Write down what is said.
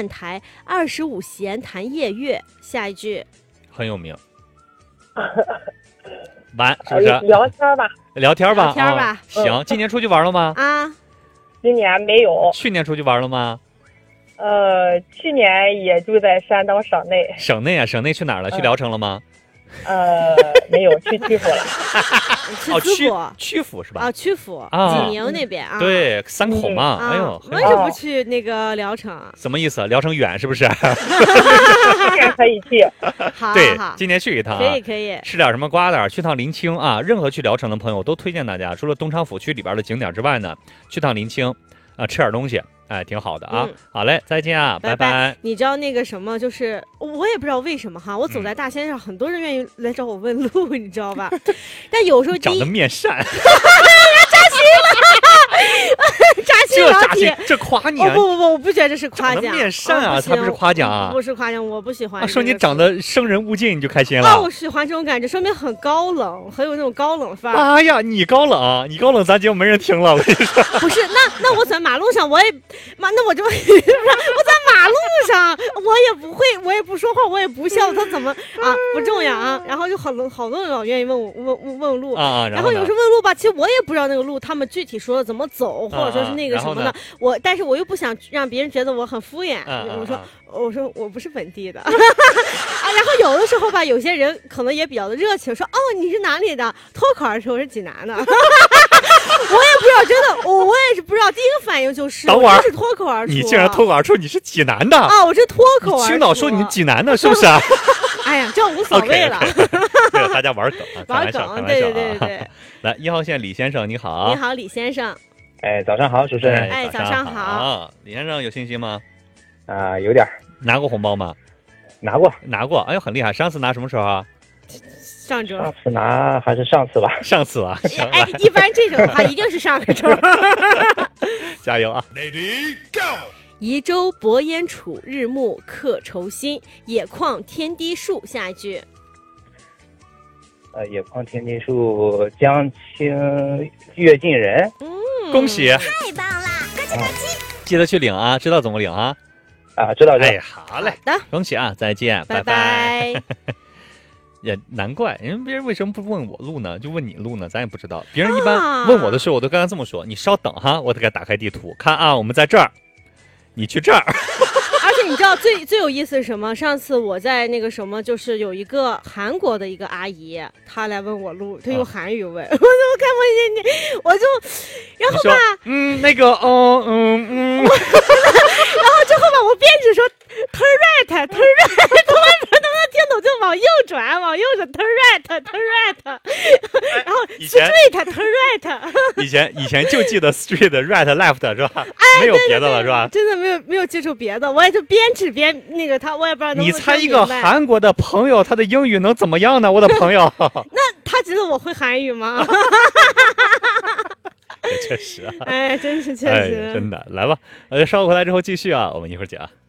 砚台，25弦弹夜月。下一句很有名。完是不是？ 聊天吧。 聊天吧。 聊天吧。 行，今年出去玩了吗？ 啊， 今年没有。 去年出去玩了吗？ 去年也就在山东省内。 省内啊，省内去哪儿了？去聊城了吗？ 没有，去曲阜了。 曲阜是吧？ 啊，曲阜，济宁那边啊。 对，3口嘛。哎呦， 为什么不去那个聊城？ 什么意思？聊城远是不是？ 今年可以去。 好， 对，今年去一趟。 可以。 吃点什么瓜子，去趟临清啊！任何去聊城的朋友，我都推荐大家，除了东昌府区里边的景点之外呢，去趟临清啊，吃点东西。哎，挺好的啊！好嘞，再见啊，拜拜。 你知道那个什么，就是我也不知道为什么哈，我走在大街上，很多人愿意来找我问路，你知道吧？但有时候长得面善， 扎心， 这夸你啊！不，我不觉得这是夸奖。 长得面善啊，他不是夸奖啊， 不是夸奖，我不喜欢。 说你长得生人勿近，你就开心了。 我喜欢这种感觉，说明很高冷，很有那种高冷范儿。 哎呀，你高冷，咱节目没人听了，我跟你说。 不是，那我在马路上，那我就我在马路上，我也不会，我也不说话，我也不笑，他怎么啊？不重要啊。然后就好多人老愿意问我问路啊， 然后有时候问路吧，其实我也不知道那个路他们具体说的怎么走，或者说是那个什么的，但是我又不想让别人觉得我很敷衍，我说我不是本地的啊。然后有的时候吧，有些人可能也比较的热情，说你是哪里的，脱口而出我是济南的。我也不知道，真的，我也是不知道，第一个反应就是等会儿是脱口而出。 你竟然脱口而出你是济南的啊！我是脱口而出。 青岛说你济南的，是不是？ 哎呀，这无所谓了。 对，大家玩梗， 玩梗，对。 来，1号线李先生，你好。 你好，李先生。 哎，早上好，主持人。 哎，早上好。 李先生有信心吗？ 有点。 拿过红包吗？ 拿过。 哎呦，很厉害。上次拿什么时候啊？ 上周。 上次拿还是上次吧？ 上次啊。 哎，一般这种的话一定是上个周。 加油啊 ！Lady Go。 宜州薄烟楚，日暮客愁新。野旷天低树。下一句。 野旷天低树，江清月近人。 恭喜！ 太棒了！ 记得去领啊，知道怎么领啊？ 知道。 哎，好嘞，恭喜啊，再见， 拜拜。 也难怪，因为别人为什么不问我路呢？就问你路呢？咱也不知道。别人一般问我的时候，我都刚刚这么说：你稍等哈，我得给他打开地图，看啊，我们在这儿，你去这儿。 而且你知道最有意思是什么？上次我在那个什么，就是有一个韩国的一个阿姨，她来问我路，她用韩语问，我怎么看不见你？我就，然后吧， 那个， 然后之后吧，我编辑说 turn right， 我也不知道能不能听懂，就往右转 turn right， 然后 straight turn right。 以前就记得 straight right left 是吧？没有别的了是吧？ 真的没有记住别的，我也就边吃边那个他，我也不知道能不能。 你猜一个韩国的朋友，他的英语能怎么样呢？我的朋友。 那他觉得我会韩语吗？ 确实啊。 哎，真是确实。 真的，来吧，稍后回来之后继续啊，我们一会儿讲。